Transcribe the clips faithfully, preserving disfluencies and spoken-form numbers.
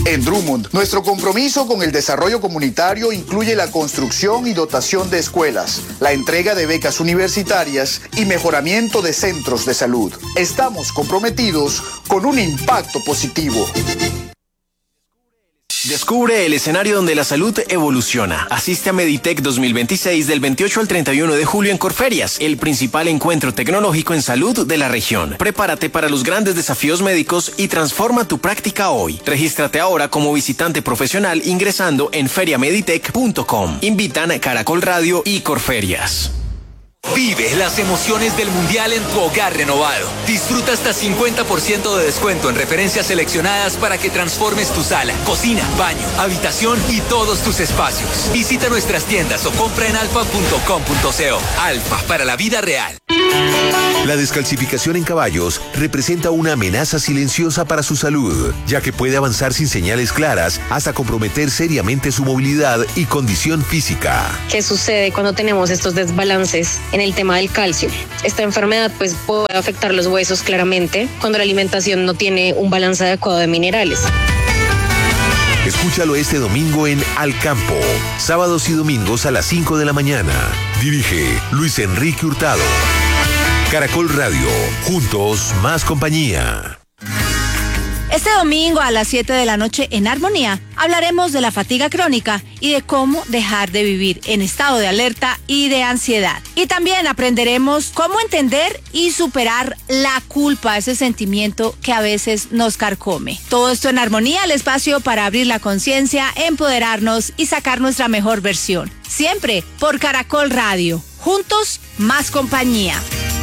En Drummond, nuestro compromiso con el desarrollo comunitario incluye la construcción y dotación de escuelas, la entrega de becas universitarias y mejoramiento de centros de salud. Estamos comprometidos con un impacto positivo. Descubre el escenario donde la salud evoluciona. Asiste a Meditech dos mil veintiséis del veintiocho al treinta y uno de julio en Corferias, el principal encuentro tecnológico en salud de la región. Prepárate para los grandes desafíos médicos y transforma tu práctica hoy. Regístrate ahora como visitante profesional ingresando en feria meditech punto com. Invitan Caracol Radio y Corferias. Vive las emociones del Mundial en tu hogar renovado. Disfruta hasta cincuenta por ciento de descuento en referencias seleccionadas para que transformes tu sala, cocina, baño, habitación y todos tus espacios. Visita nuestras tiendas o compra en alfa punto com punto co. Alfa, para la vida real. La descalcificación en caballos representa una amenaza silenciosa para su salud, ya que puede avanzar sin señales claras hasta comprometer seriamente su movilidad y condición física. ¿Qué sucede cuando tenemos estos desbalances en el tema del calcio? Esta enfermedad pues puede afectar los huesos claramente cuando la alimentación no tiene un balance adecuado de minerales. Escúchalo este domingo en Al Campo, sábados y domingos a las cinco de la mañana. Dirige Luis Enrique Hurtado. Caracol Radio, juntos más compañía. Este domingo a las siete de la noche en Armonía hablaremos de la fatiga crónica y de cómo dejar de vivir en estado de alerta y de ansiedad. Y también aprenderemos cómo entender y superar la culpa, ese sentimiento que a veces nos carcome. Todo esto en Armonía, el espacio para abrir la conciencia, empoderarnos y sacar nuestra mejor versión. Siempre por Caracol Radio. Juntos, más compañía.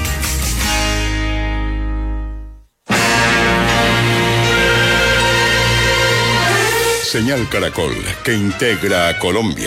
Señal Caracol, que integra a Colombia.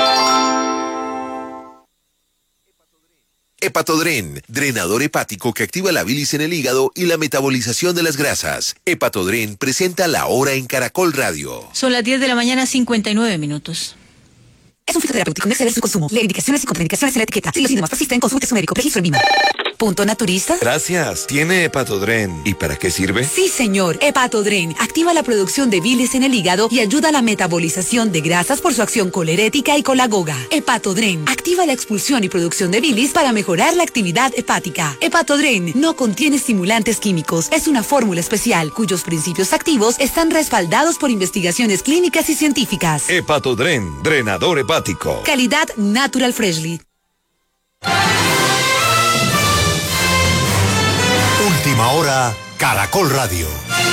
Hepatodren, drenador hepático que activa la bilis en el hígado y la metabolización de las grasas. Hepatodren presenta La Hora en Caracol Radio. Son las diez de la mañana, cincuenta y nueve minutos. Es un fitoterapéutico, no exceder su consumo. Lee indicaciones y contraindicaciones en la etiqueta. Si los síntomas persisten, consulte a su médico. Registro en Vima. ¿Punto naturista? Gracias. ¿Tiene Hepatodren? ¿Y para qué sirve? Sí, señor. Hepatodren activa la producción de bilis en el hígado y ayuda a la metabolización de grasas por su acción colerética y colagoga. Hepatodren activa la expulsión y producción de bilis para mejorar la actividad hepática. Hepatodren no contiene estimulantes químicos. Es una fórmula especial cuyos principios activos están respaldados por investigaciones clínicas y científicas. Hepatodren, drenador hepático. Calidad Natural Freshly. Última hora, Caracol Radio.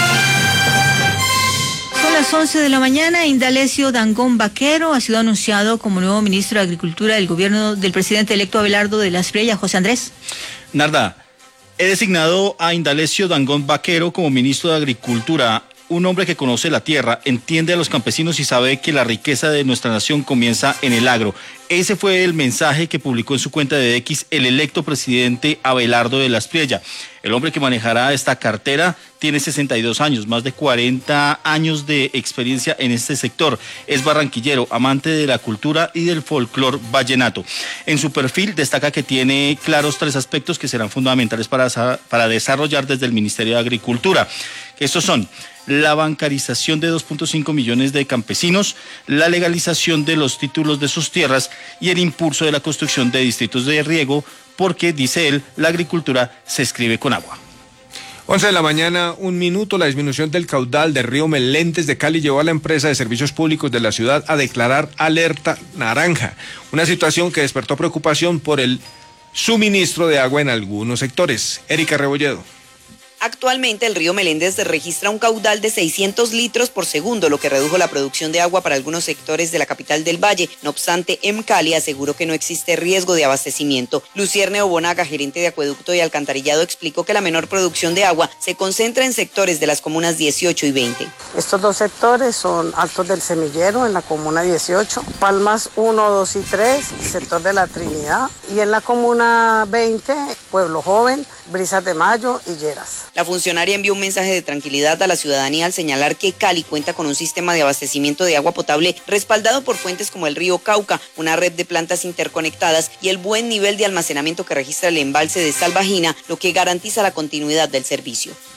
Son las once de la mañana. Indalecio Dangond Vaquero ha sido anunciado como nuevo ministro de Agricultura del gobierno del presidente electo Abelardo de la Espriella. José Andrés. Narda, he designado a Indalecio Dangond Vaquero como ministro de Agricultura. Un hombre que conoce la tierra, entiende a los campesinos y sabe que la riqueza de nuestra nación comienza en el agro. Ese fue el mensaje que publicó en su cuenta de X el electo presidente Abelardo de la Espriella. El hombre que manejará esta cartera tiene sesenta y dos años, más de cuarenta años de experiencia en este sector. Es barranquillero, amante de la cultura y del folclor vallenato. En su perfil destaca que tiene claros tres aspectos que serán fundamentales para, para desarrollar desde el Ministerio de Agricultura. Estos son la bancarización de dos punto cinco millones de campesinos, la legalización de los títulos de sus tierras y el impulso de la construcción de distritos de riego, porque, dice él, la agricultura se escribe con agua. once de la mañana, un minuto. La disminución del caudal del río Meléndez de Cali llevó a la empresa de servicios públicos de la ciudad a declarar alerta naranja, una situación que despertó preocupación por el suministro de agua en algunos sectores. Erika Rebolledo. Actualmente el río Meléndez registra un caudal de seiscientos litros por segundo, lo que redujo la producción de agua para algunos sectores de la capital del Valle. No obstante, EMCALI aseguró que no existe riesgo de abastecimiento. Lucierne Obonaga, gerente de acueducto y alcantarillado, explicó que la menor producción de agua se concentra en sectores de las comunas dieciocho y veinte. Estos dos sectores son Altos del Semillero en la comuna dieciocho, Palmas uno, dos y tres, sector de la Trinidad, y en la comuna veinte, Pueblo Joven, Brisas de Mayo y Lleras. La funcionaria envió un mensaje de tranquilidad a la ciudadanía al señalar que Cali cuenta con un sistema de abastecimiento de agua potable respaldado por fuentes como el río Cauca, una red de plantas interconectadas y el buen nivel de almacenamiento que registra el embalse de Salvajina, lo que garantiza la continuidad del servicio.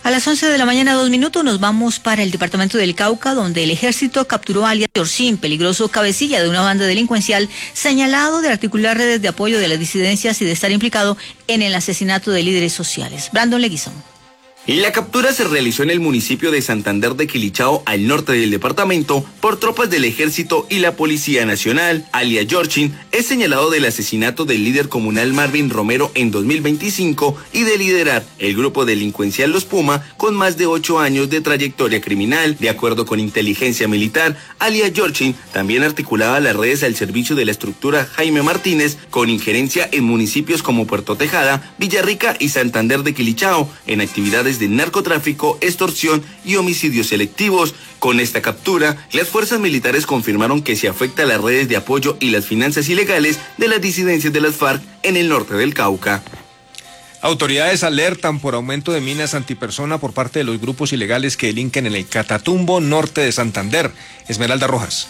A las once de la mañana, dos minutos, nos vamos para el departamento del Cauca, donde el ejército capturó a alias Yorcín, peligroso cabecilla de una banda delincuencial, señalado de articular redes de apoyo de las disidencias y de estar implicado en el asesinato de líderes sociales. Brandon Leguizón. La captura se realizó en el municipio de Santander de Quilichao, al norte del departamento, por tropas del Ejército y la Policía Nacional. Alias Yorcín es señalado del asesinato del líder comunal Marvin Romero en dos mil veinticinco y de liderar el grupo delincuencial Los Puma con más de ocho años de trayectoria criminal. De acuerdo con inteligencia militar, alias Yorcín también articulaba las redes al servicio de la estructura Jaime Martínez, con injerencia en municipios como Puerto Tejada, Villarrica y Santander de Quilichao, en actividades de narcotráfico, extorsión y homicidios selectivos. Con esta captura, las fuerzas militares confirmaron que se afecta a las redes de apoyo y las finanzas ilegales de las disidencias de las FARC en el norte del Cauca. Autoridades alertan por aumento de minas antipersona por parte de los grupos ilegales que delinquen en el Catatumbo, norte de Santander. Esmeralda Rojas.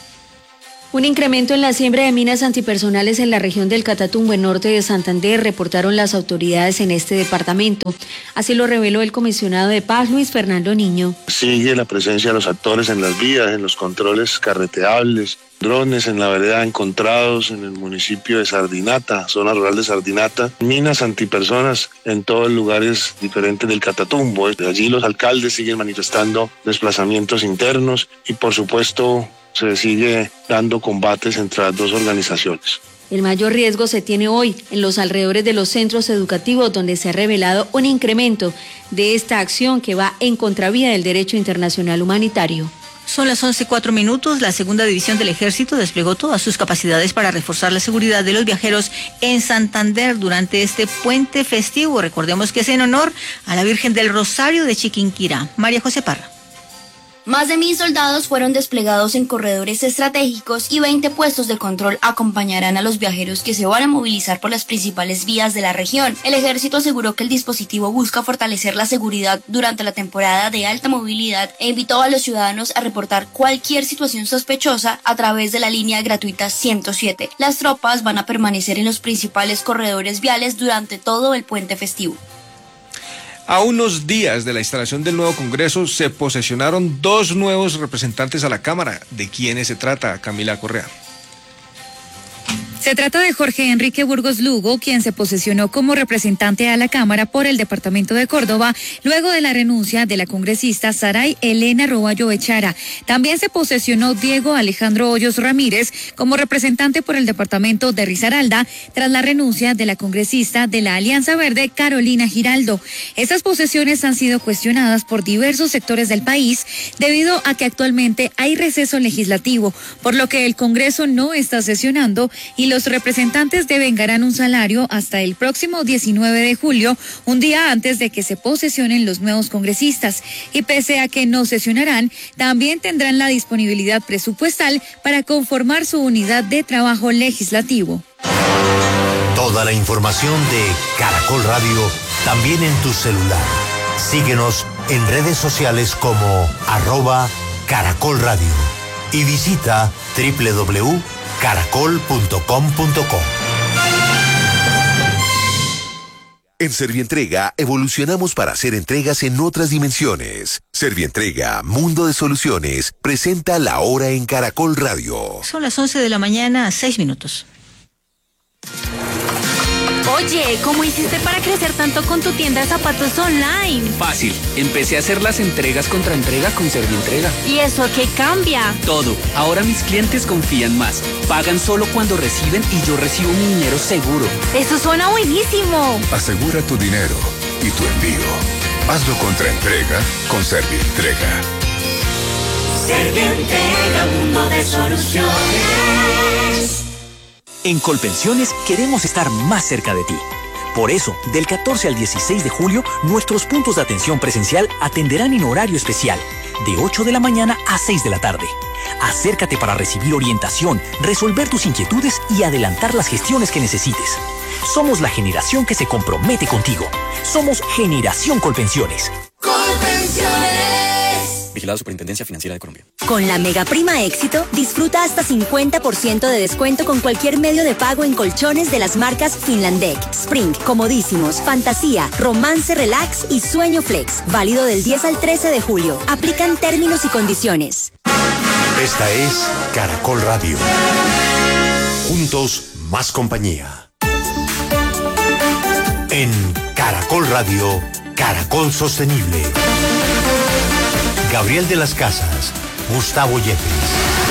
Un incremento en la siembra de minas antipersonales en la región del Catatumbo, en norte de Santander, reportaron las autoridades en este departamento. Así lo reveló el comisionado de paz, Luis Fernando Niño. Sigue la presencia de los actores en las vías, en los controles carreteables, drones en la vereda encontrados en el municipio de Sardinata, zona rural de Sardinata, minas antipersonas en todos los lugares diferentes del Catatumbo. Desde allí los alcaldes siguen manifestando desplazamientos internos y, por supuesto, se sigue dando combates entre las dos organizaciones. El mayor riesgo se tiene hoy en los alrededores de los centros educativos, donde se ha revelado un incremento de esta acción que va en contravía del derecho internacional humanitario. Son las once y cuatro minutos. La segunda división del ejército desplegó todas sus capacidades para reforzar la seguridad de los viajeros en Santander durante este puente festivo. Recordemos que es en honor a la Virgen del Rosario de Chiquinquirá. María José Parra. Más de mil soldados fueron desplegados en corredores estratégicos y veinte puestos de control acompañarán a los viajeros que se van a movilizar por las principales vías de la región. El ejército aseguró que el dispositivo busca fortalecer la seguridad durante la temporada de alta movilidad e invitó a los ciudadanos a reportar cualquier situación sospechosa a través de la línea gratuita ciento siete. Las tropas van a permanecer en los principales corredores viales durante todo el puente festivo. A unos días de la instalación del nuevo Congreso se posesionaron dos nuevos representantes a la Cámara. ¿De quiénes se trata, Camila Correa? Se trata de Jorge Enrique Burgos Lugo, quien se posesionó como representante a la Cámara por el departamento de Córdoba, luego de la renuncia de la congresista Saray Elena Roballo Echara. También se posesionó Diego Alejandro Hoyos Ramírez como representante por el departamento de Risaralda, tras la renuncia de la congresista de la Alianza Verde, Carolina Giraldo. Estas posesiones han sido cuestionadas por diversos sectores del país debido a que actualmente hay receso legislativo, por lo que el Congreso no está sesionando y los representantes devengarán un salario hasta el próximo diecinueve de julio, un día antes de que se posesionen los nuevos congresistas. Y pese a que no sesionarán, también tendrán la disponibilidad presupuestal para conformar su unidad de trabajo legislativo. Toda la información de Caracol Radio también en tu celular. Síguenos en redes sociales como arroba Caracol Radio y visita doble u doble u doble u punto caracol punto com punto co. En Servientrega evolucionamos para hacer entregas en otras dimensiones. Servientrega, Mundo de Soluciones, presenta La Hora en Caracol Radio. Son las once de la mañana, seis minutos. Oye, ¿cómo hiciste para crecer tanto con tu tienda de zapatos online? Fácil, empecé a hacer las entregas contra entrega con Servientrega. ¿Y eso qué cambia? Todo, ahora mis clientes confían más, pagan solo cuando reciben y yo recibo mi dinero seguro. Eso suena buenísimo. Asegura tu dinero y tu envío. Hazlo contra entrega con Servientrega. Servientrega, mundo de soluciones. En Colpensiones queremos estar más cerca de ti. Por eso, del catorce al dieciséis de julio, nuestros puntos de atención presencial atenderán en horario especial, de ocho de la mañana a seis de la tarde. Acércate para recibir orientación, resolver tus inquietudes y adelantar las gestiones que necesites. Somos la generación que se compromete contigo. Somos Generación Colpensiones. Colpensiones. Vigilado Superintendencia Financiera de Colombia. Con la Mega Prima Éxito, disfruta hasta cincuenta por ciento de descuento con cualquier medio de pago en colchones de las marcas Finlandec, Spring, Comodísimos, Fantasía, Romance Relax y Sueño Flex. Válido del diez al trece de julio. Aplican términos y condiciones. Esta es Caracol Radio. Juntos, más compañía. En Caracol Radio, Caracol Sostenible. Gabriel de las Casas, Gustavo Yepes.